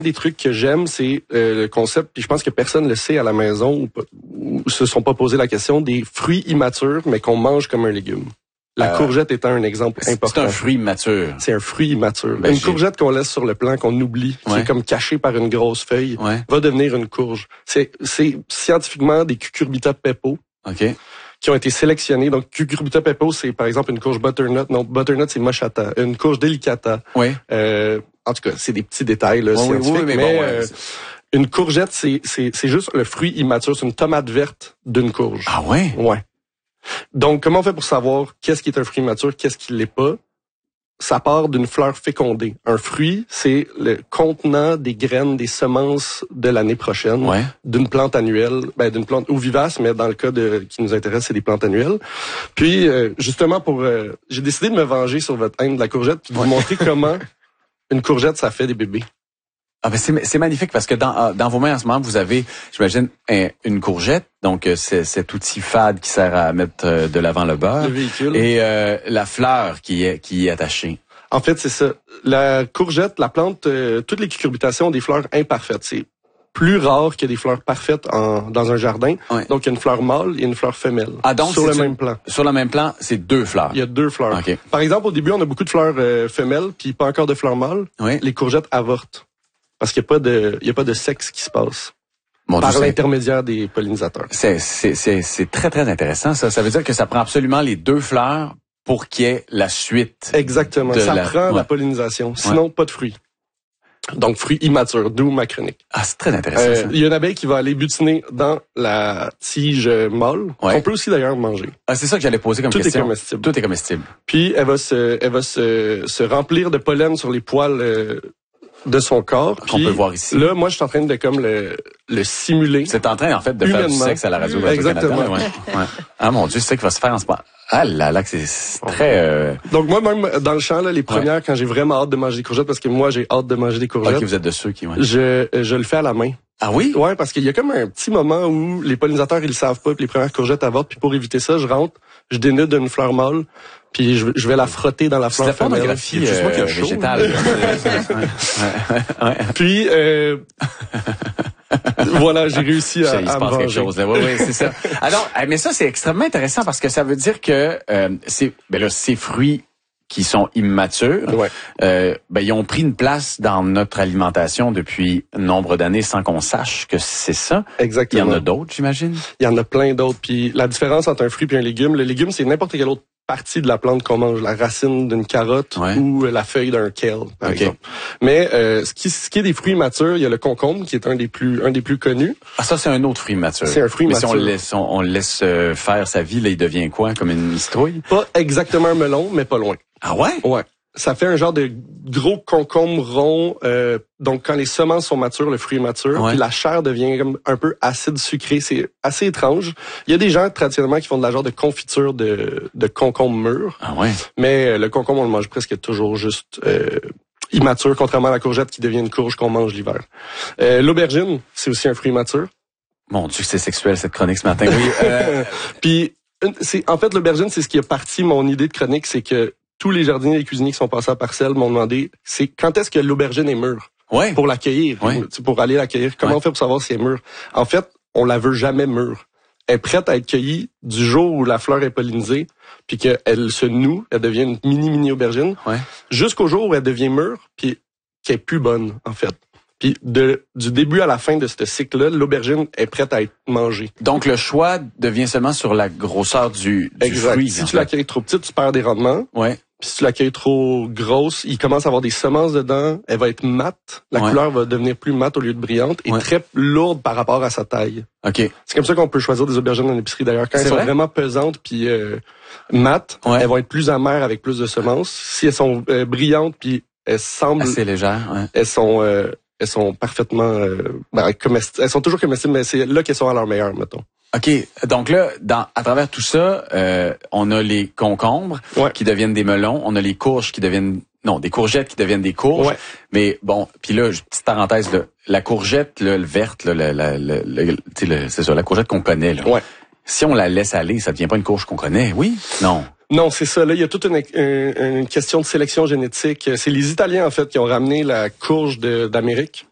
Des trucs que j'aime, c'est le concept, puis je pense que personne le sait à la maison ou se sont pas posé la question, des fruits immatures, mais qu'on mange comme un légume. La courgette étant un exemple important. C'est un fruit immature. C'est un fruit immature. Une courgette qu'on laisse sur le plan, qu'on oublie, qui est comme cachée par une grosse feuille, va devenir une courge. C'est scientifiquement des cucurbita pepo. Qui ont été sélectionnés. Donc, cucurbita pepo, c'est par exemple une courge butternut. Non, butternut, c'est mochata. Une courge delicata. En tout cas, c'est des petits détails là, scientifiques. Mais une courgette, c'est juste le fruit immature. C'est une tomate verte d'une courge. Ah ouais? Ouais. Donc, comment on fait pour savoir qu'est-ce qui est un fruit immature, qu'est-ce qui l'est pas? Ça part d'une fleur fécondée. Un fruit, c'est le contenant des graines, des semences de l'année prochaine, d'une plante annuelle, d'une plante ou vivace, mais dans le cas qui nous intéresse, c'est des plantes annuelles. Puis, justement, j'ai décidé de me venger sur votre haine de la courgette, puis de vous montrer comment une courgette, ça fait des bébés. Ah ben c'est magnifique parce que dans vos mains en ce moment, vous avez, j'imagine, une courgette, donc c'est cet outil fade qui sert à mettre de l'avant le beurre. Le véhicule. Et la fleur qui est attachée. En fait, c'est ça. La courgette, la plante, toutes les cucurbitacées ont des fleurs imparfaites. C'est plus rare qu'il y ait des fleurs parfaites dans un jardin. Donc, il y a une fleur mâle et une fleur femelle. Ah, donc sur le même plan. Sur le même plan, c'est 2 fleurs. Il y a 2 fleurs. Par exemple, au début, on a beaucoup de fleurs femelles puis pas encore de fleurs mâles. Les courgettes avortent. Parce qu'il y a pas de sexe qui se passe. Par l'intermédiaire des pollinisateurs. C'est très, très intéressant, ça. Ça veut dire que ça prend absolument les 2 fleurs pour qu'il y ait la suite. Exactement. Ça prend la pollinisation. Sinon, pas de fruits. Donc, fruits immatures, d'où ma chronique. Ah, c'est très intéressant, ça. Il y a une abeille qui va aller butiner dans la tige mâle, qu'on peut aussi d'ailleurs manger. Ah, c'est ça que j'allais poser comme question. Tout est comestible. Tout est comestible. Puis, elle va se remplir de pollen sur les poils de son corps. Qu'on peut voir ici. Là, moi, je suis en train de comme le simuler. C'est en train, en fait, de faire du sexe à la radio. Exactement. Ah, mon Dieu, c'est ça qui va se faire en ce moment. Ah là là, c'est très... Donc, moi, même dans le champ, là, les premières, quand j'ai vraiment hâte de manger des courgettes, parce que moi, j'ai hâte de manger des courgettes. Ok, vous êtes de ceux qui... Je le fais à la main. Ah oui? Ouais, parce qu'il y a comme un petit moment où les pollinisateurs, ils le savent pas, puis les premières courgettes avortent, puis pour éviter ça, je rentre, je dénude une fleur mâle, puis je vais la frotter dans la fleur femelle. C'est la pornographie végétale. Puis, voilà, j'ai réussi à il se passe quelque chose. Oui, c'est ça. Alors, mais ça, c'est extrêmement intéressant parce que ça veut dire que ces fruits qui sont immatures, ils ont pris une place dans notre alimentation depuis nombre d'années sans qu'on sache que c'est ça. Exactement. Il y en a d'autres, j'imagine? Il y en a plein d'autres. Puis la différence entre un fruit et un légume, le légume, c'est n'importe quelle autre partie de la plante qu'on mange, la racine d'une carotte ou la feuille d'un kale, par exemple. Mais ce qui est des fruits matures, il y a le concombre qui est un des plus connus. Ah, ça c'est un autre fruit mature. C'est un fruit mature. Mais si on le laisse faire sa vie, là, il devient quoi, comme une citrouille? Pas exactement un melon, mais pas loin. Ah ouais? Ouais. Ça fait un genre de gros concombre rond. Donc, quand les semences sont matures, le fruit est mature, puis la chair devient comme un peu acide sucré. C'est assez étrange. Il y a des gens traditionnellement qui font de la genre de confiture de concombre mûr. Ah ouais. Mais le concombre, on le mange presque toujours juste immature, contrairement à la courgette qui devient une courge qu'on mange l'hiver. L'aubergine, c'est aussi un fruit mature. Mon Dieu, c'est sexuel cette chronique ce matin. Oui. Puis, en fait, l'aubergine, c'est ce qui a parti mon idée de chronique, c'est que tous les jardiniers et les cuisiniers qui sont passés à parcelle m'ont demandé, c'est quand est-ce que l'aubergine est mûre pour l'accueillir, pour aller l'accueillir. Comment on fait pour savoir si elle est mûre? En fait, on la veut jamais mûre. Elle est prête à être cueillie du jour où la fleur est pollinisée, puis qu'elle se noue, elle devient une mini aubergine, jusqu'au jour où elle devient mûre, puis qu'elle est plus bonne, en fait. Puis du début à la fin de ce cycle-là, l'aubergine est prête à être mangée. Donc le choix devient seulement sur la grosseur du fruit. Si tu l'accueilles trop petite, tu perds des rendements. Puis si tu l'accueilles trop grosse, il commence à avoir des semences dedans. Elle va être mate. La couleur va devenir plus mate au lieu de brillante et très lourde par rapport à sa taille. Ok. C'est comme ça qu'on peut choisir des aubergines en épicerie d'ailleurs. Quand elles sont vraiment pesantes puis mates, elles vont être plus amères avec plus de semences. Si elles sont brillantes puis elles semblent assez légères, elles sont parfaitement elles sont toujours comestibles, mais c'est là qu'elles sont à leur meilleur, mettons. OK. Donc là, à travers tout ça, on a les concombres qui deviennent des melons, on a les courges qui deviennent des courgettes qui deviennent des courges. Mais bon, puis là, petite parenthèse, là, la courgette là, le verte, là, c'est ça, la courgette qu'on connaît là. Si on la laisse aller, ça devient pas une courge qu'on connaît, oui? Non. Non, c'est ça. Là, il y a toute une question de sélection génétique. C'est les Italiens, en fait, qui ont ramené la courge d'Amérique.